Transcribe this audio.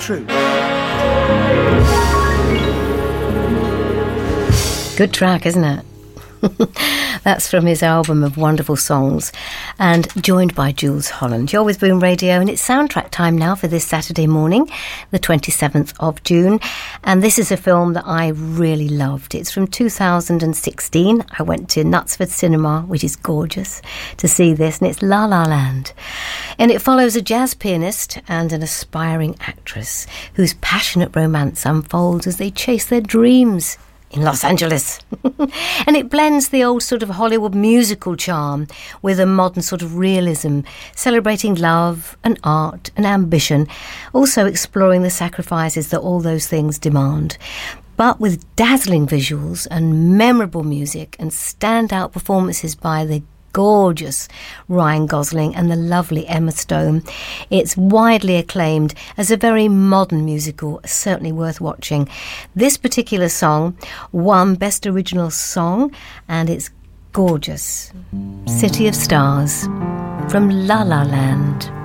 true. Good track, isn't it? That's from his album of wonderful songs, and joined by Jools Holland. You're with Boom Radio, and it's soundtrack time now for this Saturday morning, the 27th of June. And this is a film that I really loved. It's from 2016. I went to Knutsford Cinema, which is gorgeous, to see this, and it's La La Land. And it follows a jazz pianist and an aspiring actress whose passionate romance unfolds as they chase their dreams in Los Angeles. And it blends the old sort of Hollywood musical charm with a modern sort of realism, celebrating love and art and ambition, also exploring the sacrifices that all those things demand, but with dazzling visuals and memorable music and standout performances by the gorgeous Ryan Gosling and the lovely Emma Stone. It's widely acclaimed as a very modern musical, certainly worth watching. This particular song won Best Original Song, and it's gorgeous. City of Stars from La La Land.